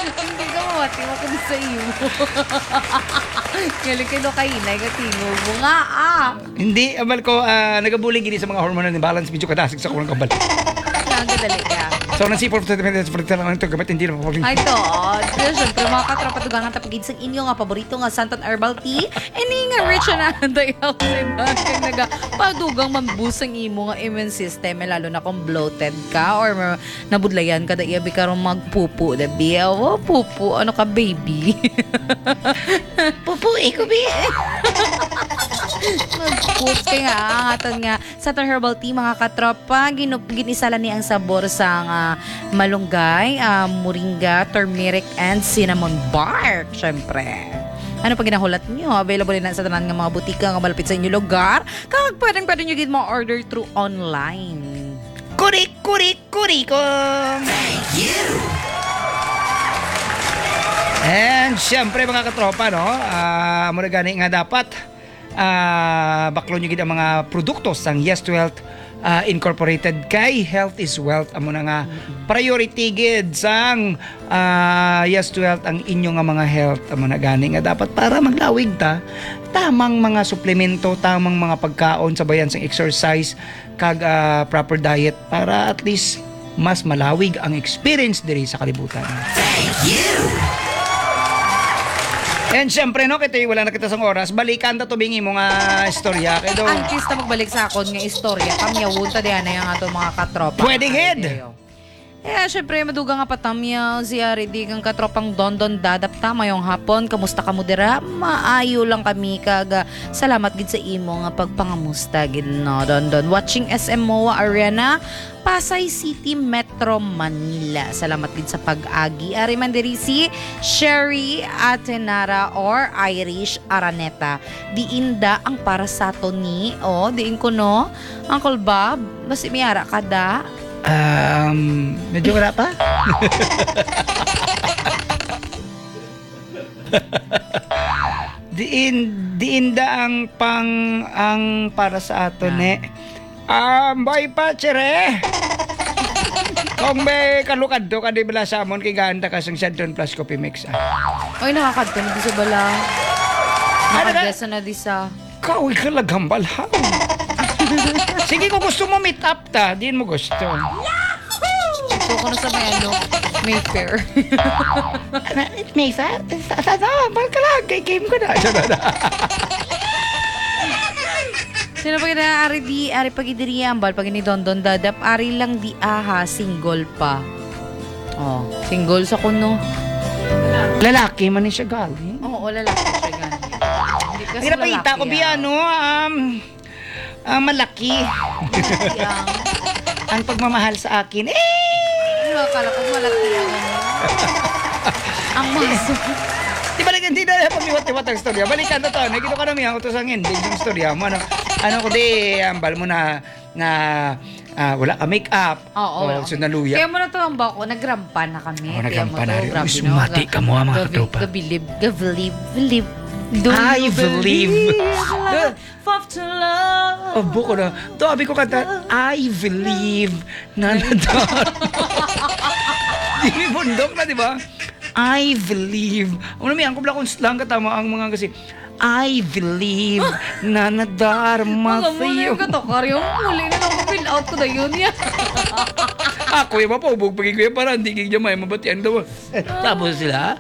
Hindi ka mawati mo kung sa iyo. Galing kayo kainay ka tingog mo nga Hindi, abal ko, nagabulig gini sa mga hormonal imbalance, medyo kadasig sa kurang kabal. Nagadali ka. So, nang sipor sa minutes, for ito, gabat hindi na papaling. Ay to, syempre mga katropa tugang ang tapagid sa inyo nga paborito nga Santon Herbal Tea. Ini nga rich na antioxidant kag naga padugang mambusang imo nga immune system lalo na kung bloated ka or nabudlayan ka da iabi karon magpupu da biya. Oh, pupu ano ka baby? Pupu, iko bi. Mag-poop kaya nga ang aton nga Santon Herbal Tea mga katropa ginisala ni ang sabor sa nga malunggay, moringa, turmeric and cinnamon bark syempre. Ano pa ginahulat nyo? Available na sa tanan nga mga butika nga malapit sa inyo lugar. Kag pwede nyo gid mo order through online. Kurik ko. Thank you. And syempre mga katropa, no? Muna gani nga dapat baklo nyo gid ang mga produkto sang Yes to Health Incorporated kay health is wealth amo na nga priority gid sang Yes to Health ang inyo nga mga health amo na gani nga dapat para maglawig ta tamang mga suplemento, tamang mga pagkaon sabayan sang exercise kag proper diet para at least mas malawig ang experience diri sa kalibutan. Thank you. And syempre no, kito'y wala na kita sang oras, balikan ta tubingi mo nga istorya. Kaya daw, Ang kista magbalik sa akon nga istorya. Kamyawunta diyan na yung ato mga katropa. Pwede gid. Syempre, maduga nga patamyaw siya ridi kang katropang Dondon dadapta mayong hapon. Kamusta ka mo dira? Maayo lang kami kag salamat gid sa imo nga pagpangamusta gid no Dondon. Watching SM MOA Arena, Pasay City, Metro Manila. Salamat gid sa pag-agi. Ari man diri si Sherry Atenara or Irish Araneta. Diinda ang para sa to ni diin ko no. Uncle Bob, basi miyara kada. Medyo wala pa. Diinda ang para sa ato ni. Boy pa chere. Kung may kalukad to kadi bala sa amon kay ganda ka sang Centron Plus Coffee Mix. Oy nakakadto na di sa bala. Nakagesa na di sa. Kaoy ka lagambal ha. Sige ko gusto mo meet up ta, diin mo gusto. Gusto ko na sa Mayfair. Mayfair? Sana, mahal ka lang. Kay game ko na. Sino pa kita ari pagidiri ambal pag ni Dondon dadap ari lang di single pa. Single sa kuno. Lalaki man ni siya galing. Oo, lalaki siya galing. Hindi kasi Hindi napakita ko biya, no? Malaki. Ang pagmamahal sa akin. Akala ko malaki yan. Ang maso. Di ba hindi na pamiwat-iwat ang storya? Balikan na to. Nagito ka namin ang utos ang ending ng storya mo. Ano ko di, ambal mo na wala ka make-up. Oo. So naluya. Kaya mo na to ang bako. Nagrampa na kami. Nagrampa na rin. Sumati ka mo mga katropa. Believe. I believe. Fall to love. Buko na. To, abi ko kanta, I believe na nadar. Di bundok na, di ba? I believe. Ano may angkop lang kung slang katama ang mga kasi, I believe na nadarma Mga muna sa'yo. yung katokar yung muli na lang fill out ko na yun yan. Ako yung mapaubog pagiging kuya para hindi kaya may mabatian daw. Tapos sila,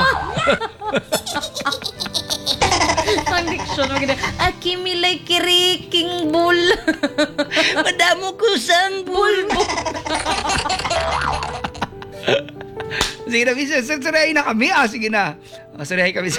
Ang diksyon mo gina, akimilay kiriking bul. madamo ko sang bulbo. Sige na, misis. Surahin na kami. Sige na. Surahin kami.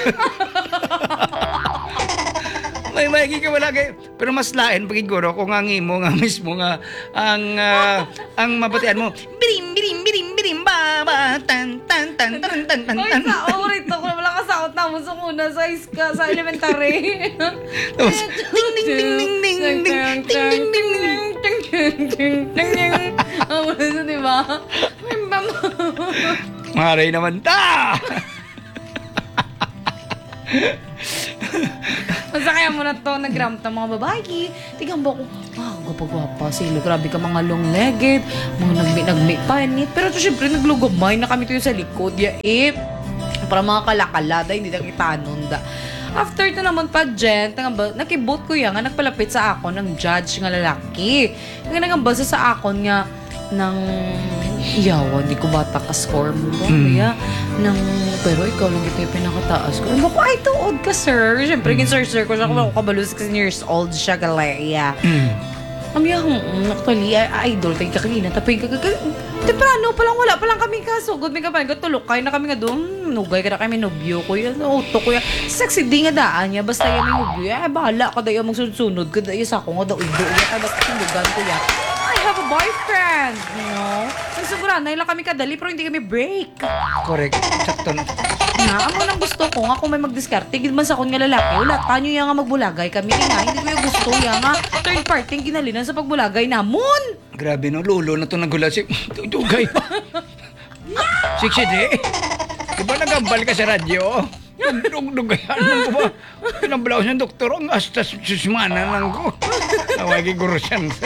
May ka wala kayo. Pero mas lain pagiguro kung ang imo nga mismo nga ang mabatian mo. Birim baba tan tan tan tan tan tan. Ay, rito ko na wala kasaot na mo sa una sa elementary. Tapos ding ding ding ding ding ding ding ding ding. Ang wala sa diba? Maray naman ta! Masakaya mo na to, nag-ramp ng mga babae. Tignan mo ko, wow, Gapa-gwapa sila. Grabe ka mga long-legged, mga nagmi panit. Pero to syempre naglugumay na kami to sa likod. Para mga kalakalada, hindi na kita da. After to naman pageant, nakibot ko yan nga nagpalapit sa ako ng judge nga lalaki. Nga nangambasa sa akon nga ng iyawa, di ko bata ka score mo ba? Kaya, pero ikaw lang ito yung pinakataas ko. Ano ko, ay tuod ka, sir. Siyempre, sir ko siya, kung kabalo 16 years old siya, galaya. Amiya, actually, idol, tayo kakagina, tapay temprano pa lang, wala pa lang kami kasugod, may kapay, tulok kayo na kami nga doon, nugay ka na kami, nobyo ko yan, auto ko yan, sexy di nga daan niya, basta yan may nobyo, bahala ka dayo magsunod ka dayo sa ako nga daw, basta sinugan ko yan. I have a boyfriend, you know? Nagsugura, na lang kami kadali, pero hindi kami break. Correct. Sakto na. Amo nang gusto ko nga kung may magdiskarte, gid man sa akong nga lalaki, wala tanyo yan nga magbulagay kami, nga, hindi ko yung gusto yan nga, third party ang ginalinan sa pagbulagay namon. Grabe no, lulo na ito nagula si Dugay pa. Siksi di. Di ba nagambal ka sa radyo? Dugayan mo ba? Pinablaw siya doktor, ang astas susmana lang ko. Nawagi guro siya sa.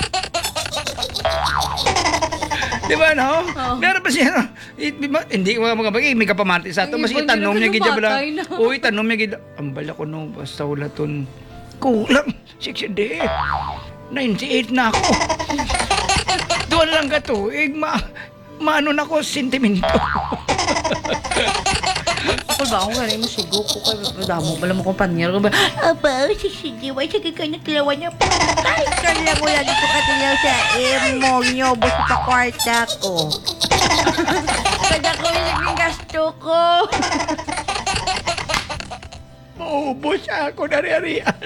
Di ba, no? Meron pa siya, hindi ko magkabagi, may kapamati sa ito. Mas itanong niya, gidya ba lang? Uy, tanong niya, gidya. Ang bala ko no, basta wala ton. Kulang, 60 day. 98 na ako. Doon lang ka tuig, maano na ko, sentimento. Ako ba ako ganun mo sigo ko kay damo pala mo kumpanyero ko ba? Aba, sisidiway sa kikanaklawan niya pa. Ay, kanya mo lagi ko katilaw sa emo nyo, bus pa kwarta ko. Kada ko yung naging gasto ko. Maubos ako na riyan.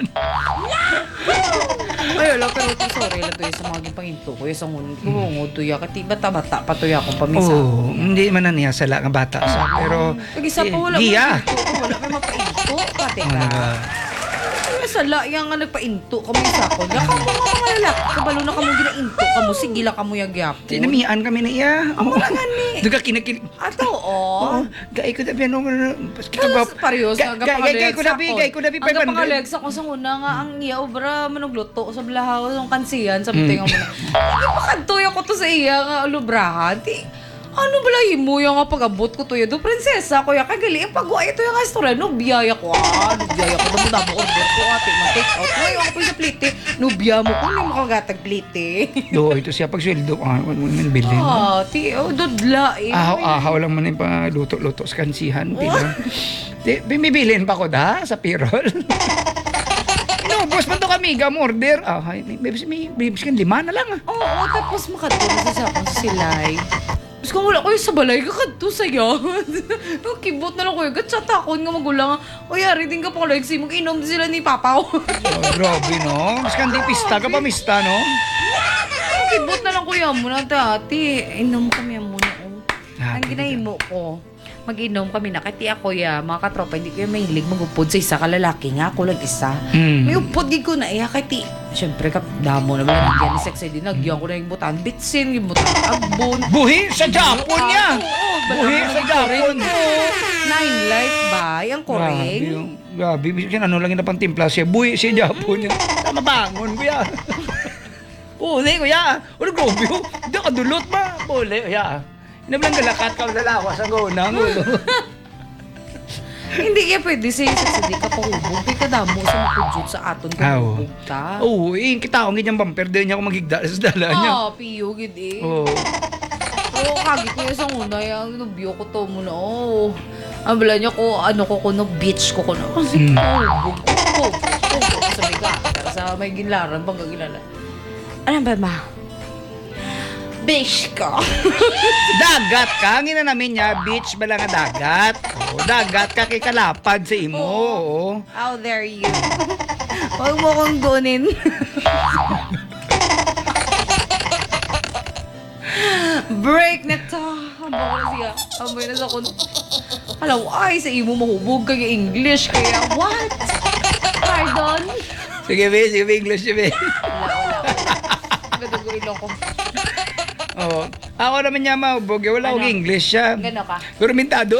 Ay, wala, pero sorry lang to yung sa mga gipanginto ko. Yung sa ngunod ko, ngod to ya. Kati bata-bata pa to ya kung pamisa. Oo, hindi man na niya sala nga bata sa. Pero, Pag-isa pa wala giya. Wala may mapainto. Pati ka. Sala, yung nga nagpainto kami sa ako. Laka mo mga lalaki. Kabalo na kamo ginainto kamo. Sige lang kamo yung gyapon. Sinamihan kami na iya. Ako lang nga ni. Duga kinakil. Ato, Oo. Gay ko dabi ano. Parehas nga Gay ko dabi. Ang kapangaleg sa ko sa una nga ang iya obra manugluto sa blahaw ng kansiyan sa bitingan mo na. Hindi pa kadtoy ako to sa iya nga lubrahan. Ano bala himo yung nga pag-abot ko to do prinsesa ko ya kagali ang pag-uay ito yung istorya no biyaya ko damo order ko ate ma-take out ko yung ako sa plite no biya mo ko ni makagatag plite. Do ito siya pagsweldo man bilhin. Ti dudla Ahaw lang man yung luto-luto sa kansihan. Bimibilin pa ko da sa pirol. Inubos man to kami order. May bibis kan 5 na lang. Oo, tapos makadto na sa silay. Mas kung wala ko yung sa balay, kakadto sa'yo. Nung kibot na lang ko yung gatsatakon nga magulang. O yari din ka pa like si mag-inom din sila ni Papa. Grabe no. Mas kandi pista ka pa mista no. Kibot na lang ko yan muna dati. Inom kami yan muna. Ang ginahimo ko, mag-inom kami na. Kati ako mga katropa, hindi ko yung mahilig mag-upod sa isa kalalaki nga. Ako lang isa. May upod ko na kati. Siyempre, damo na ba nagyan ni sexy din. Nagyan ko na yung butan. Bitsin, yung butan. Agbon. Buhi sa Japon niya. Buhi sa Japon. 9 life ba? Yung koreng. Grabe. Ano lang yung napantimpla siya. Buhi sa Japon niya. Tama bangon, kuya. Uli, kuya. Ano, grabe. Hindi ka dulot ba? Uli, kuya. Inablang galakat ka lalawas ang gunang ulo. Hindi kaya pwede sa di ka pahubog. Kaya kadamo sa makudjut sa aton ka hubog ta. Oo, kita akong ganyang bumper din niya kung magigda sa dala niya. Piyo gid eh. Oo. Pero kagi ko yung sa una, yung nubyo ko to muna. Ang bala niya ko, beach ko na. Kasi pahubog ko. Sabi ka, pero sa may gilaran, pag gilaran. Ano ba ma? Beach ko. Dagat ka. Ang ina namin niya, beach ba lang nga dagat? Dagat ka kay kalapad sa imo. How dare you? Huwag mo kong dunin. Break na to. Hamba ko na siya. Amoy na sa kun. Alam, sa imo mahubog kaya English. Kaya what? Pardon? Sige, English, be. Wala. Gaduguin ako. Oo. Ako naman niya mahubog. Wala akong English siya. Gano'n ka? Pero mintado.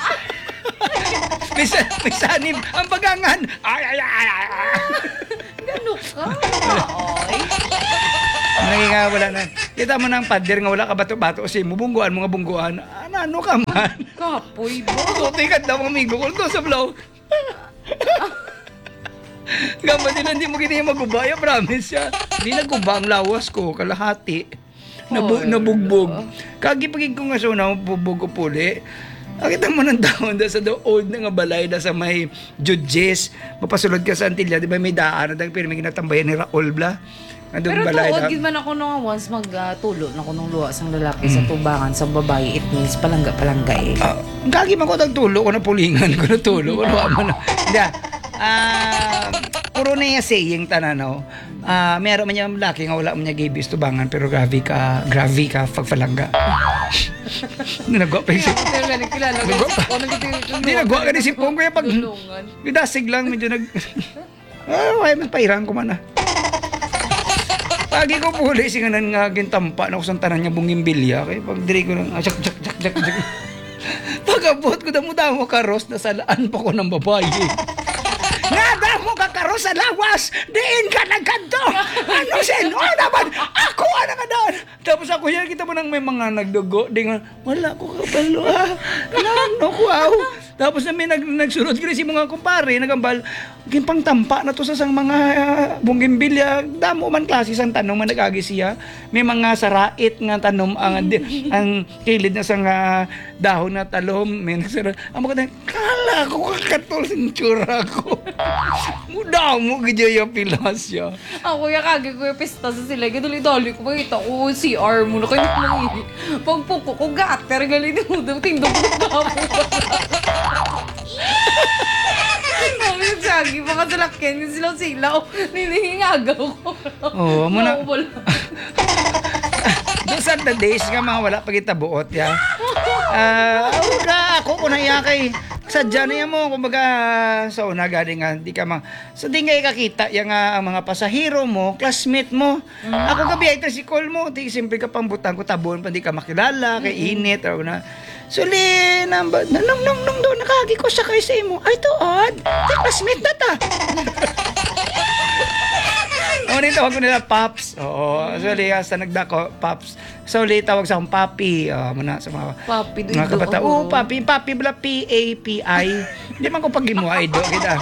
may sanib. Ang bagangan. Ano ka? Ay. Naging nga wala na. Kita mo ng pader nga wala ka bato-bato kasi mo bungguan mga bungguan. Ano ka man? Kapoy ba? So, tikat daw amigo ko to sa blow. Gamba din hindi mo kini magubaya, promise siya. Hindi naguba ang lawas ko, kalahati. Nabugbog. Kagipagig ko nga siya na bubog ko puli. Nakita mo ng daon da sa old na nga balay da sa may judges. Mapasulod ka sa Antilla, di ba may daan na pero may ginatambayan ni Raul Bla. Pero tuod, gid man ako nung once magtulo na ko nung luwa sang lalaki sa tubangan sa babae, it means palangga eh. Kagi man ko tagtulo ko na pulingan ko na tulo. Ano man na. Hindi. Puro na yung saying tananaw. Meron man yung laki nga wala man niya gibis tubangan pero grabe ka pagpalangga. Nagwa pa yung Hindi nagwa ka ni sipong ko yung pag bidasig lang medyo ay mas pairang ko man na. Pagi ko puli singanan nga gintampa na kusang tanan niya bungimbilya kay pag diri ko nang jak. Pagabot ko damo karos na salaan pa ko ng babae. Nga damo ka karos sa lawas, diin ka nagkanto. Ano sino naman? Ako ana nga doon. Tapos ako yan kita mo nang may mga nagdugo, di nga wala ko kabalo Ano ko aw. Tapos na may nagsunod ko si mga kumpare, nagambal, gimpang tampa na to sa sang mga bungimbilya, damo man klase sang tanong man nagagi siya. May mga sarait nga tanom ang kilid na sang dahon na talom, may nagsara. Ang mga kala ko kakatol sing tsura ko. Muda mo gidya yung pilasya. Ako yung kagi ko yung pista sa sila. Dali ko makita ko CR mo na kayo mangi. Pagpuko ko gater galing mo daw tindog ko gapo. Kami yung sagi, mga salakyan yung silaw-silaw. Ninihingagaw ko. Oo, muna. Those are the days nga mga wala pagitabuot ya. Ako ko na kay sadya na yan mo, kumbaga sa una galing nga, di ka so di nga ikakita yung mga pasahero mo, classmate mo. Ako gabi ay tricycle mo, di simple ka pang butang ko tabon pa di ka makilala, kay init o na. Suli, nung doon nakagi ko siya kay sa imo. Ay tuod, di classmate na ta. Nito tawag ko nila Pops. Oo, suli sa nagdako Pops. Suli tawag sa akong Papi. Muna sa mga Papi do. mga kabata. Papi bala P-A-P-I. Hindi man ko pagimuay do kita.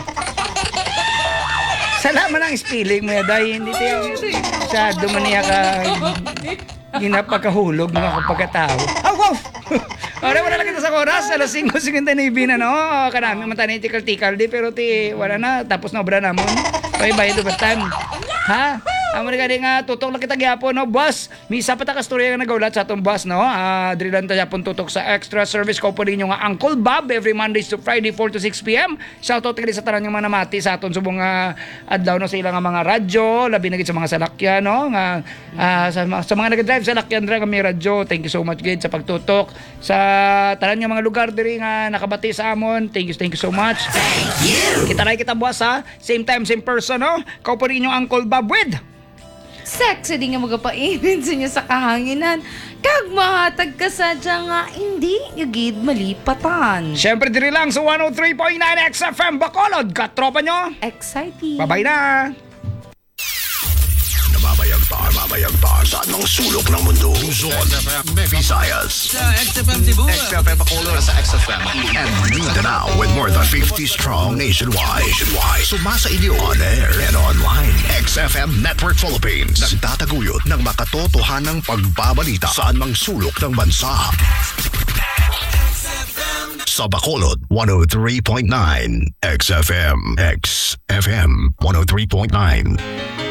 Salamat ang spelling mo yaday. Hindi tayo sa dumaniya ka ginapagkahulog mga kapagkatao. Wow! Ora wala lang kita sa oras, alas 5:59 na no. Kanami man tani tikal-tikal di pero wala na tapos na obra namon. Bye-bye do time. Ha? Amo ni kadi nga tutok lang kita gyapon no, boss. Misa pa ta ka storya nga nagaulat sa atong boss no. Diri lang ta gyapon tutok sa extra service company nyo nga Uncle Bob every Mondays to Friday 4 to 6 PM. Shout out kadi sa tanan nga manamati sa aton subong adlaw no sa ilang mga radyo, labi na gid sa mga salakyan no nga sa mga nag-drive sa salakyan dra kami radyo. Thank you so much gid sa pagtutok sa tanan nga mga lugar diri nga nakabati sa amon. Thank you so much. Kita ray kita buwas ha. Same time same person no. Company nyo Uncle Bob with Sexy di nga magapainin sa inyo sa kahanginan. Kag mahatag ka sadya nga hindi gid malipatan. Siyempre diri lang sa 103.9 XFM Bacolod. Katropa nyo. Exciting. Bye-bye na. Mamayagta sa anong sulok ng mundo. Luzon, Visayas, Sa XFM Cebu. XFM Bacolod sa XFM, and Mindanao with more than 50 strong nationwide. Sumasa inyo on air and online. XFM Network Philippines. Nagtataguyod ng makatotohanang pagbabalita sa anong sulok ng bansa. Sa Bacolod, 103.9 XFM 103.9